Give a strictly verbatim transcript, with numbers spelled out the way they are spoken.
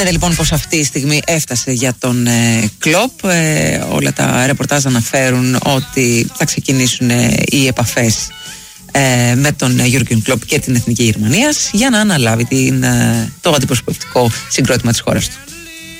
Λοιπόν, πως αυτή η στιγμή έφτασε για τον ε, Κλοπ. Ε, όλα τα ρεπορτάζ αναφέρουν ότι θα ξεκινήσουν ε, οι επαφές ε, με τον Γιούργεν Κλοπ και την Εθνική Γερμανίας για να αναλάβει την, ε, το αντιπροσωπευτικό συγκρότημα της χώρας του.